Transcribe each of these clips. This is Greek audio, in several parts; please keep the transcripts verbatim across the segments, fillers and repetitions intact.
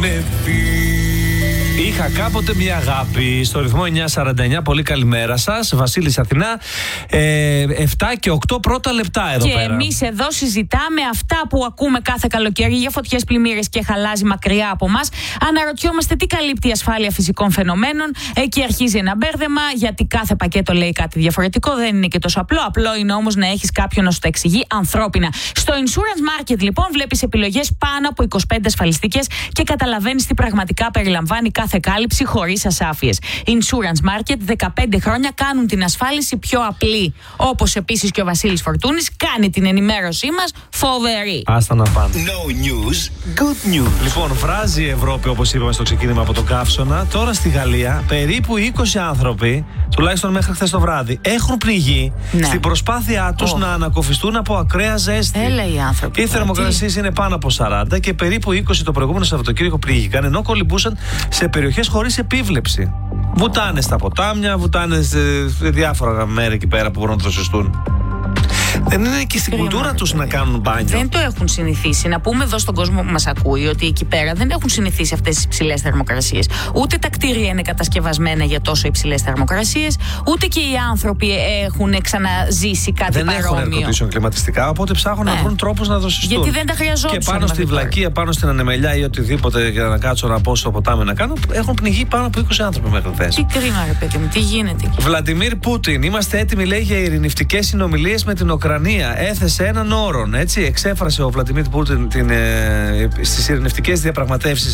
Είχα κάποτε μια αγάπη στο ρυθμό εννιά σαράντα εννιά. Πολύ καλημέρα σας. Βασίλης Αθηνά. Ε, επτά και οκτώ πρώτα λεπτά εδώ και πέρα. Και εμείς εδώ συζητάμε αυτά που ακούμε κάθε καλοκαίρι για φωτιές, πλημμύρες και χαλάζι μακριά από μας. Αναρωτιόμαστε τι καλύπτει η ασφάλεια φυσικών φαινομένων. Εκεί αρχίζει ένα μπέρδεμα, γιατί κάθε πακέτο λέει κάτι διαφορετικό. Δεν είναι και τόσο απλό. Απλό είναι όμως να έχεις κάποιον να σου το εξηγεί ανθρώπινα. Στο Insurance Market, λοιπόν, βλέπεις επιλογές πάνω από είκοσι πέντε ασφαλιστικές και καταλαβαίνεις τι πραγματικά περιλαμβάνει κάθε κάλυψη χωρίς ασάφειες. Insurance Market, δεκαπέντε χρόνια κάνουν την ασφάλιση πιο απλή. Όπως επίσης και ο Βασίλης Φορτούνης κάνει την ενημέρωσή μας φοβερή. Άστα να πάνε. No news, good news. Λοιπόν, βράζει η Ευρώπη, όπως είπαμε στο ξεκίνημα, από τον καύσωνα. Τώρα στη Γαλλία περίπου είκοσι άνθρωποι, τουλάχιστον μέχρι χθες το βράδυ, έχουν πληγεί ναι. στην προσπάθειά τους oh. να ανακοφιστούν από ακραία ζέστη. Έλα οι άνθρωποι. Οι θερμοκρασίες είναι πάνω από σαράντα και περίπου είκοσι το προηγούμενο Σαββατοκύριακο πλήγηκαν, ενώ κολυμπούσαν σε περιοχές χωρίς επίβλεψη. Βουτάνε στα ποτάμια, βουτάνε σε διάφορα μέρη εκεί πέρα που μπορούν να δροσιστούν. Δεν είναι και στην κουλτούρα τους να κάνουν μπάνιο. Δεν το έχουν συνηθίσει. Να πούμε εδώ στον κόσμο που μας ακούει ότι εκεί πέρα δεν έχουν συνηθίσει αυτές τις υψηλές θερμοκρασίες. Ούτε τα κτίρια είναι κατασκευασμένα για τόσο υψηλές θερμοκρασίες, ούτε και οι άνθρωποι έχουν ξαναζήσει κάτι δεν παρόμοιο. Δεν έχουν air condition κλιματιστικά, οπότε ψάχνουν ναι. να βρουν τρόπους να δροσιστούν. Γιατί δεν τα χρειαζόταν. Και πάνω στη βλακεία, πάνω στην ανεμελιά ή οτιδήποτε για να κάτσω να πω στο ποτάμι να κάνω, έχουν πνιγεί πάνω από είκοσι άνθρωποι μέχρι χθες. Τι κρίμα, ρε παιδί μου, τι γίνεται εκεί. Βλαντιμίρ Πούτιν, είμαστε έτοιμοι, λέει, για ειρηνευτικές συνομιλίες με την Ουκρανία. Έθεσε έναν όρο, έτσι. Εξέφρασε ο Βλαντιμίρ Πούτιν την, ε, στις ειρηνευτικές διαπραγματεύσεις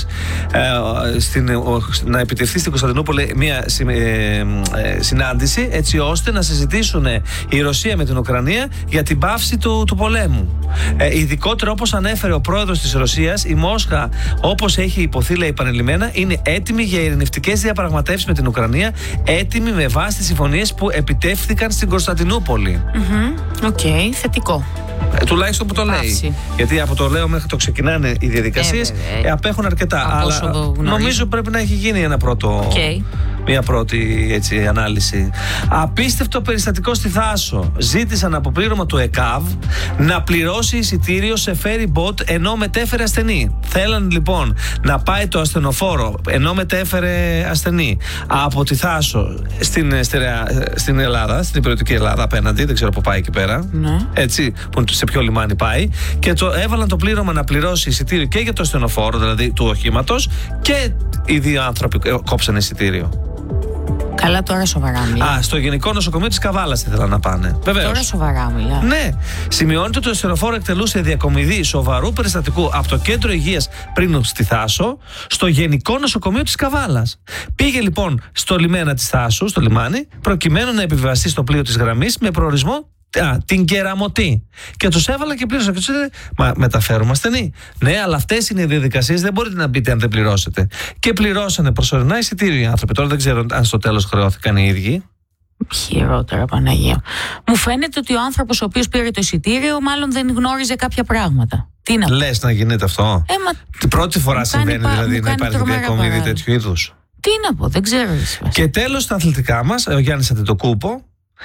ε, στην, ο, να επιτευχθεί στην Κωνσταντινούπολη μια ε, ε, συνάντηση, έτσι ώστε να συζητήσουν η Ρωσία με την Ουκρανία για την πάυση του, του πολέμου. Ε, ειδικότερα, όπως ανέφερε ο πρόεδρος της Ρωσίας, η Μόσχα, όπως έχει υποθεί, λέει, επανειλημμένα, είναι έτοιμη για ειρηνευτικές διαπραγματεύσεις με την Ουκρανία, έτοιμη με βάση τις συμφωνίες που επιτεύχθηκαν στην Κωνσταντινούπολη. Οκ, mm-hmm. okay, θετικό. Ε, τουλάχιστον που το Πάυση. λέει. Γιατί από το λέω μέχρι το ξεκινάνε οι διαδικασίες, ε, ε, απέχουν αρκετά. Αλλά νομίζω πρέπει να έχει γίνει ένα πρώτο. Okay. Μια πρώτη, έτσι, ανάλυση. Απίστευτο περιστατικό στη Θάσο. Ζήτησαν από πλήρωμα του ΕΚΑΒ να πληρώσει εισιτήριο σε ferry boat ενώ μετέφερε ασθενή. Θέλαν λοιπόν να πάει το ασθενοφόρο ενώ μετέφερε ασθενή από τη Θάσο στην, στην Ελλάδα, στην υπηρετική Ελλάδα απέναντι, δεν ξέρω που πάει εκεί πέρα. Ναι. Έτσι, που, σε ποιο λιμάνι πάει. Και το, έβαλαν το πλήρωμα να πληρώσει εισιτήριο και για το ασθενοφόρο, δηλαδή του οχήματος, και οι δύο άνθρωποι κόψανε εισιτήριο. Καλά, τώρα σοβαρά μιλά. Α, στο Γενικό Νοσοκομείο της Καβάλας ήθελαν να πάνε. Βεβαίως. Τώρα σοβαρά μιλά. Ναι. Σημειώνεται ότι το ασθενοφόρο εκτελούσε διακομιδή σοβαρού περιστατικού από το κέντρο υγείας πριν στη Θάσο στο Γενικό Νοσοκομείο της Καβάλας. Πήγε λοιπόν στο λιμένα της Θάσου, στο λιμάνι, προκειμένου να επιβιβαστεί στο πλοίο της γραμμής με προορισμό Α, την Κεραμωτή. Και τους έβαλα και πλήρωσαν. Και τους έλεγε, μα μεταφέρουμε ασθενή. Ναι, αλλά αυτές είναι οι διαδικασίες, δεν μπορείτε να μπείτε αν δεν πληρώσετε. Και πληρώσανε προσωρινά εισιτήριο οι άνθρωποι. Τώρα δεν ξέρω αν στο τέλος χρεώθηκαν οι ίδιοι. Χειρότερα, Παναγία. Μου φαίνεται ότι ο άνθρωπος ο οποίος πήρε το εισιτήριο μάλλον δεν γνώριζε κάποια πράγματα. Τι να Λες να γίνεται αυτό? Ε, μα... Την πρώτη φορά συμβαίνει πα... δηλαδή να υπάρχει διακομιδή τέτοιου είδους? Τι να πω, δεν ξέρω. Και τέλος στα αθλητικά μας, ο Γιάννης Αντετοκούπο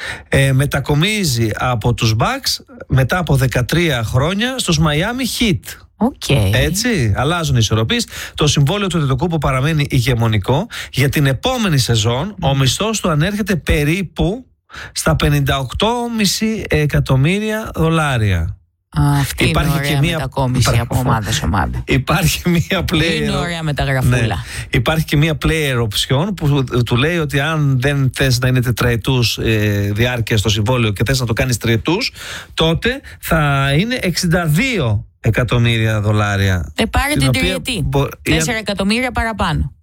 Ε, μετακομίζει από τους Bucks μετά από δεκατρία χρόνια στους Miami Heat. Okay. Έτσι, αλλάζουν οι ισορροπίες. Το συμβόλαιο του Αντετοκούπο παραμένει ηγεμονικό. Για την επόμενη σεζόν ο μισθός του ανέρχεται περίπου στα πενήντα οκτώ κόμμα πέντε εκατομμύρια δολάρια. Α, αυτή υπάρχει είναι ωραία και μία μετακόμιση από ομάδα σε ομάδα. Υπάρχει μία player. Είναι ωραία μεταγραφούλα. Ναι. Υπάρχει και μία player option που του λέει ότι αν δεν θες να είναι τετραετούς ε, διάρκεια στο συμβόλαιο και θες να το κάνεις τριετούς, τότε θα είναι εξήντα δύο εκατομμύρια δολάρια. Ε, πάρε την τριετή. Μπο... τέσσερα εκατομμύρια παραπάνω.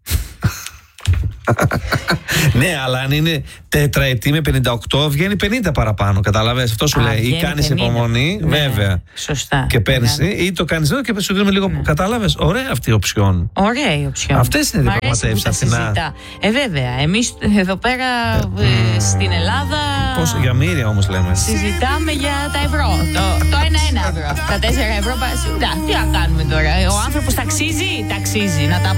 Ναι, αλλά αν είναι τετραετή με πενήντα οκτώ βγαίνει πενήντα παραπάνω. Καταλαβες, αυτό σου Α, λέει. Ή κάνεις υπομονή, ναι, βέβαια. Σωστά. Και παίρνεις, ή το κάνεις εδώ και σου δίνουμε λίγο. Ναι. Κατάλαβες, ωραία αυτή η οψιόν. Ωραία η οψιόν. Αυτές είναι οι διαπραγματεύσεις Αθηνά. Ε, βέβαια. Εμείς εδώ πέρα ε, στην Ελλάδα. Πόσο, για μοίρια όμως λέμε. Συζητάμε για τα ευρώ. Το, το ένα-ένα ευρώ. Τα τέσσερα ευρώ. Τι να κάνουμε τώρα. Ο άνθρωπος ταξίζει, ταξίζει. Να τα